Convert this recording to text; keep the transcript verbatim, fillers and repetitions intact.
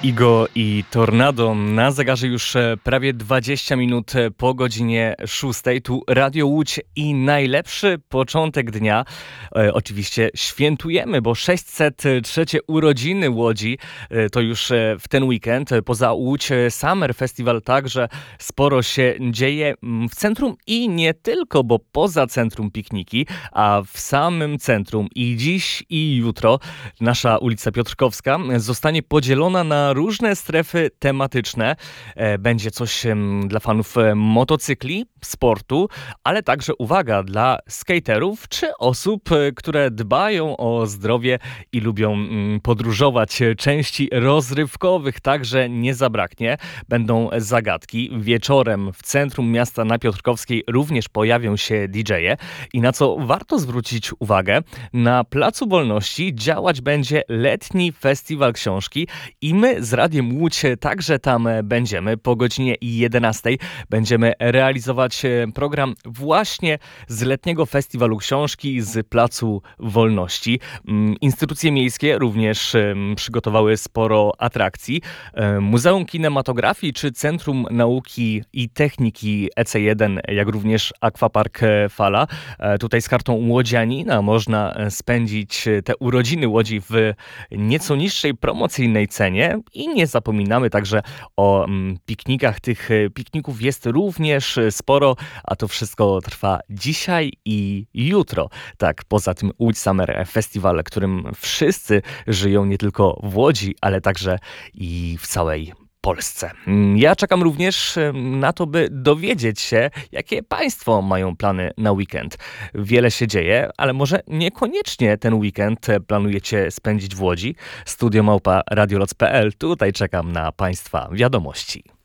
Igo i Tornado. Na zegarze już prawie dwadzieścia minut po godzinie szóstej. Tu Radio Łódź i najlepszy początek dnia. E, oczywiście świętujemy, bo sześćset trzy urodziny Łodzi e, to już w ten weekend. Poza Łódź Summer Festival także sporo się dzieje w centrum i nie tylko, bo poza centrum pikniki, a w samym centrum i dziś i jutro nasza ulica Piotrkowska zostanie podzielona na różne strefy tematyczne. Będzie coś dla fanów motocykli, sportu, ale także, uwaga, dla skaterów czy osób, które dbają o zdrowie i lubią podróżować. Części rozrywkowych także nie zabraknie. Będą zagadki. Wieczorem w centrum miasta na Piotrkowskiej również pojawią się didżeje. I na co warto zwrócić uwagę, na Placu Wolności działać będzie letni festiwal książki i my z Radiem Łódź także tam będziemy. Po godzinie jedenastej będziemy realizować program właśnie z letniego festiwalu książki z Placu Wolności. Instytucje miejskie również przygotowały sporo atrakcji. Muzeum Kinematografii czy Centrum Nauki i Techniki E C jeden, jak również Aquapark Fala. Tutaj z kartą łodzianina można spędzić te urodziny Łodzi w nieco niższej promocyjnej cenie i nie zapominamy także o piknikach. Tych pikników jest również sporo, a to wszystko trwa dzisiaj i jutro. Tak, poza tym Łódź Summer Festival, którym wszyscy żyją nie tylko w Łodzi, ale także i w całej Polsce. Ja czekam również na to, by dowiedzieć się, jakie państwo mają plany na weekend. Wiele się dzieje, ale może niekoniecznie ten weekend planujecie spędzić w Łodzi. Studio małpa radioloc kropka p l. Tutaj czekam na państwa wiadomości.